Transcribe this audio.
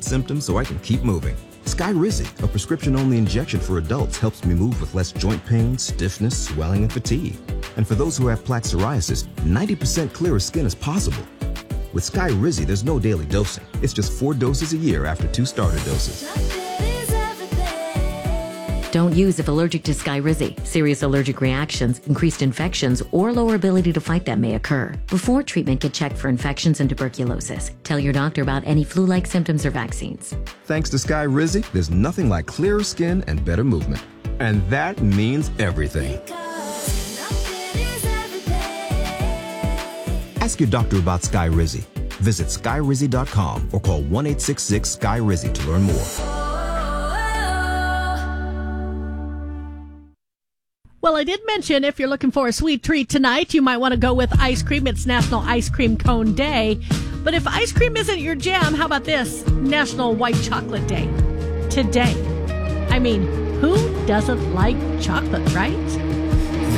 symptoms so I can keep moving. Skyrizi, a prescription-only injection for adults, helps me move with less joint pain, stiffness, swelling, and fatigue. And for those who have plaque psoriasis, 90% clearer skin is possible. With Skyrizi, there's no daily dosing. It's just 4 doses a year after 2 starter doses. Don't use if allergic to Skyrizi. Serious allergic reactions, increased infections, or lower ability to fight them may occur. Before treatment, get checked for infections and tuberculosis. Tell your doctor about any flu-like symptoms or vaccines. Thanks to Skyrizi, there's nothing like clearer skin and better movement. And that means everything. Ask your doctor about Skyrizi. Visit Skyrizi.com or call 1-866-SKY-RIZI to learn more. Well, I did mention if you're looking for a sweet treat tonight, you might want to go with ice cream. It's National Ice Cream Cone Day. But if ice cream isn't your jam, how about this? National White Chocolate Day. Today. I mean, who doesn't like chocolate, right?